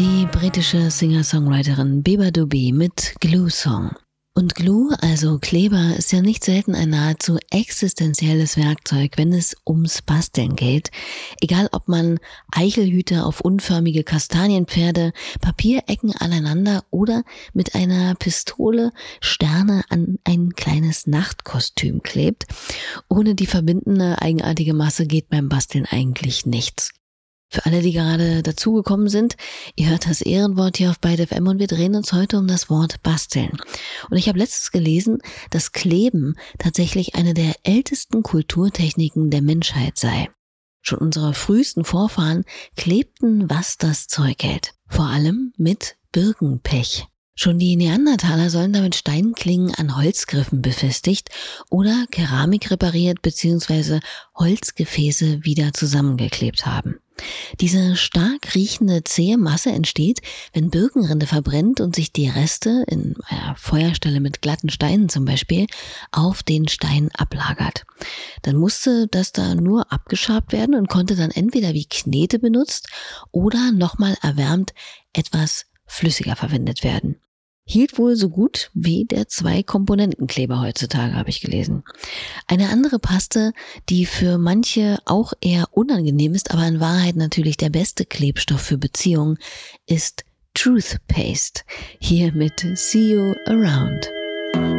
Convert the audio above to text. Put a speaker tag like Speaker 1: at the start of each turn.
Speaker 1: Die britische Singer-Songwriterin Beabadoobee mit Glue Song. Und Glue, also Kleber, ist ja nicht selten ein nahezu existenzielles Werkzeug, wenn es ums Basteln geht. Egal ob man Eichelhüte auf unförmige Kastanienpferde, Papierecken aneinander oder mit einer Pistole Sterne an ein kleines Nachtkostüm klebt. Ohne die verbindende, eigenartige Masse geht beim Basteln eigentlich nichts. Für alle, die gerade dazugekommen sind, ihr hört das Ehrenwort hier auf Byte FM und wir drehen uns heute um das Wort basteln. Und ich habe letztens gelesen, dass Kleben tatsächlich eine der ältesten Kulturtechniken der Menschheit sei. Schon unsere frühesten Vorfahren klebten, was das Zeug hält. Vor allem mit Birkenpech. Schon die Neandertaler sollen damit Steinklingen an Holzgriffen befestigt oder Keramik repariert bzw. Holzgefäße wieder zusammengeklebt haben. Diese stark riechende zähe Masse entsteht, wenn Birkenrinde verbrennt und sich die Reste, in einer Feuerstelle mit glatten Steinen zum Beispiel, auf den Stein ablagert. Dann musste das da nur abgeschabt werden und konnte dann entweder wie Knete benutzt oder nochmal erwärmt etwas flüssiger verwendet werden. Hielt wohl so gut wie der 2-Komponentenkleber heutzutage, habe ich gelesen. Eine andere Paste, die für manche auch eher unangenehm ist, aber in Wahrheit natürlich der beste Klebstoff für Beziehungen, ist Truth Paste. Hier mit See You Around.